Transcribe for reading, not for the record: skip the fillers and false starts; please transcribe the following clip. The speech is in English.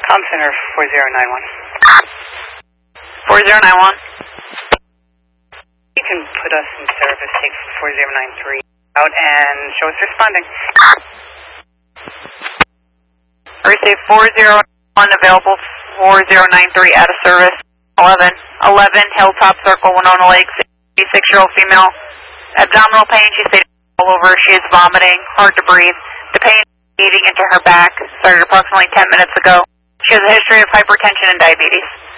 Com Center 4091. 4091. You can put us in service, take 4093 out and show us responding. Receive 401 available, 4093 out of service. 11 Hilltop Circle, Winona Lake, 66-year-old female. Abdominal pain, she stated all over. She is vomiting, hard to breathe. The pain eating into her back started approximately 10 minutes ago. She has a history of hypertension and diabetes.